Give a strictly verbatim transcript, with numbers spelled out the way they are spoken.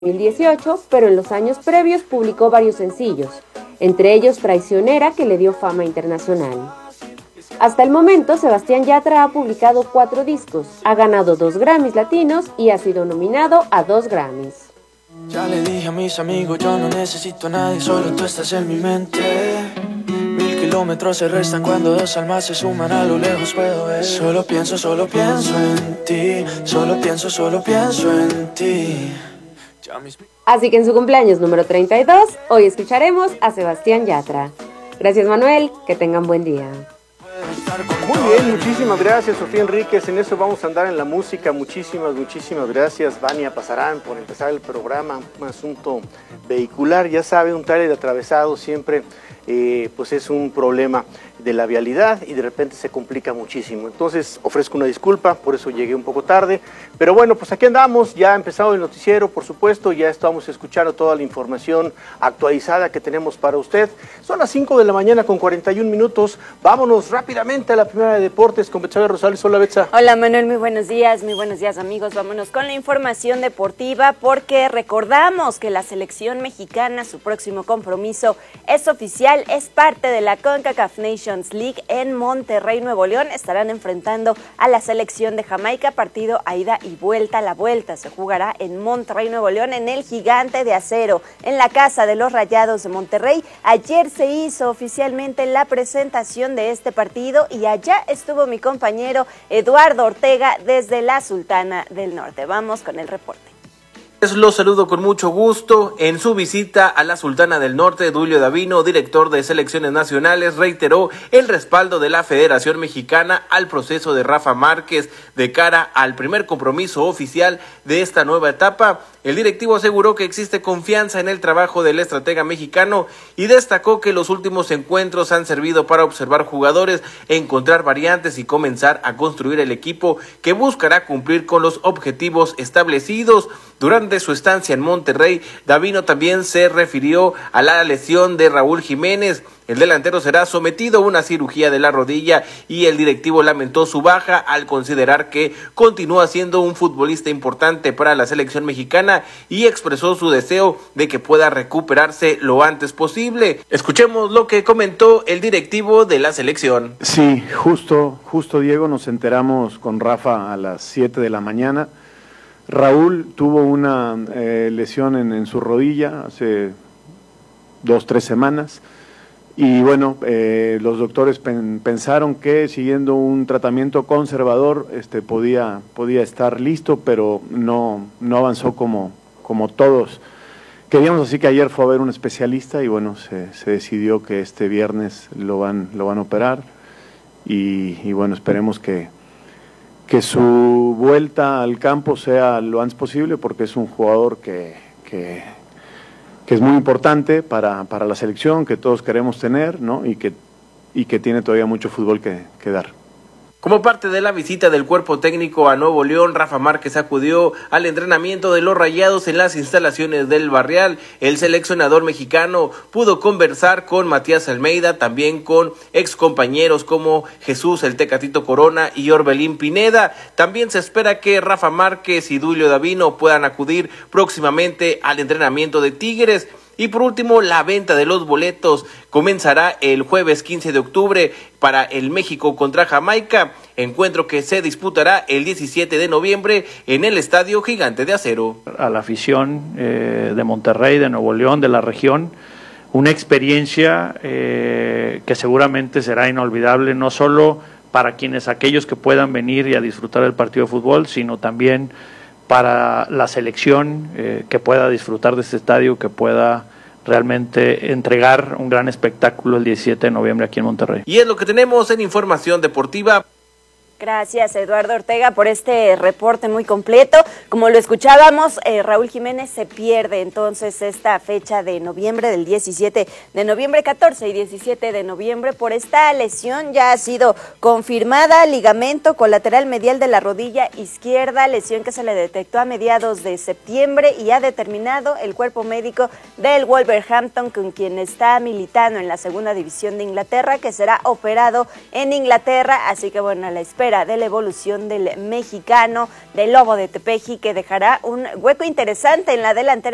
dos mil dieciocho, pero en los años previos publicó varios sencillos, entre ellos Traicionera, que le dio fama internacional. Hasta el momento, Sebastián Yatra ha publicado cuatro discos, ha ganado dos Grammys latinos y ha sido nominado a dos Grammys. Ya le dije a mis amigos, yo no necesito a nadie, solo tú estás en mi mente. Mil kilómetros se restan cuando dos almas se suman, a lo lejos puedo ver. Solo pienso, solo pienso en ti, solo pienso, solo pienso en ti. Así que en su cumpleaños número treinta y dos, hoy escucharemos a Sebastián Yatra. Gracias, Manuel, que tengan buen día. Muy bien, muchísimas gracias, Sofía Enríquez. En eso vamos a andar en la música. Muchísimas, muchísimas gracias, Vania Pasarán, por empezar el programa. Un asunto vehicular, ya sabe, un tráiler atravesado siempre eh, pues es un problema de la vialidad y de repente se complica muchísimo. Entonces ofrezco una disculpa, por eso llegué un poco tarde. Pero bueno, pues aquí andamos, ya ha empezado el noticiero, por supuesto, ya estamos escuchando toda la información actualizada que tenemos para usted. Son las cinco de la mañana con cuarenta y un minutos. Vámonos rápidamente a la primera de deportes con Betsabe Rosales. Hola, Betsa. Hola, Manuel, muy buenos días, muy buenos días, amigos. Vámonos con la información deportiva porque recordamos que la selección mexicana, su próximo compromiso es oficial, es parte de la CONCACAF Nations League en Monterrey, Nuevo León. Estarán enfrentando a la selección de Jamaica, partido a ida y vuelta. La vuelta se jugará en Monterrey, Nuevo León, en el Gigante de Acero, en la casa de los Rayados de Monterrey. Ayer se hizo oficialmente la presentación de este partido y allá estuvo mi compañero Eduardo Ortega desde la Sultana del Norte. Vamos con el reporte. Los saludo con mucho gusto. En su visita a la Sultana del Norte, Duilio Davino, director de selecciones nacionales, reiteró el respaldo de la Federación Mexicana al proceso de Rafa Márquez de cara al primer compromiso oficial de esta nueva etapa. El directivo aseguró que existe confianza en el trabajo del estratega mexicano y destacó que los últimos encuentros han servido para observar jugadores, encontrar variantes y comenzar a construir el equipo que buscará cumplir con los objetivos establecidos. Durante su estancia en Monterrey, Davino también se refirió a la lesión de Raúl Jiménez. El delantero será sometido a una cirugía de la rodilla y el directivo lamentó su baja al considerar que continúa siendo un futbolista importante para la selección mexicana y expresó su deseo de que pueda recuperarse lo antes posible. Escuchemos lo que comentó el directivo de la selección. Sí, justo, justo Diego, nos enteramos con Rafa a las siete de la mañana. Raúl tuvo una eh, lesión en, en su rodilla hace dos, tres semanas. Y bueno, eh, los doctores pen, pensaron que siguiendo un tratamiento conservador este, podía, podía estar listo, pero no, no avanzó como, como todos queríamos, así que ayer fue a ver un especialista y bueno, se, se decidió que este viernes lo van, lo van a operar y, y bueno, esperemos que, que su vuelta al campo sea lo antes posible porque es un jugador que... que que es muy importante para, para la selección, que todos queremos tener, ¿no? y, que, y que tiene todavía mucho fútbol que, que dar. Como parte de la visita del cuerpo técnico a Nuevo León, Rafa Márquez acudió al entrenamiento de los Rayados en las instalaciones del Barrial. El seleccionador mexicano pudo conversar con Matías Almeida, también con excompañeros como Jesús el Tecatito Corona y Orbelín Pineda. También se espera que Rafa Márquez y Duilio Davino puedan acudir próximamente al entrenamiento de Tigres. Y por último, la venta de los boletos comenzará el jueves quince de octubre para el México contra Jamaica, encuentro que se disputará el diecisiete de noviembre en el Estadio Gigante de Acero. A la afición eh, de Monterrey, de Nuevo León, de la región, una experiencia eh, que seguramente será inolvidable, no solo para quienes, aquellos que puedan venir y a disfrutar del partido de fútbol, sino también para la selección eh, que pueda disfrutar de este estadio, que pueda realmente entregar un gran espectáculo el diecisiete de noviembre aquí en Monterrey. Y es lo que tenemos en Información Deportiva. Gracias, Eduardo Ortega, por este reporte muy completo. Como lo escuchábamos, eh, Raúl Jiménez se pierde entonces esta fecha de noviembre, del diecisiete de noviembre, catorce y diecisiete de noviembre, por esta lesión. Ya ha sido confirmada, ligamento colateral medial de la rodilla izquierda, lesión que se le detectó a mediados de septiembre y ha determinado el cuerpo médico del Wolverhampton, con quien está militando en la segunda división de Inglaterra, que será operado en Inglaterra. Así que bueno, a la espera de la evolución del mexicano, del Lobo de Tepeji, que dejará un hueco interesante en la delantera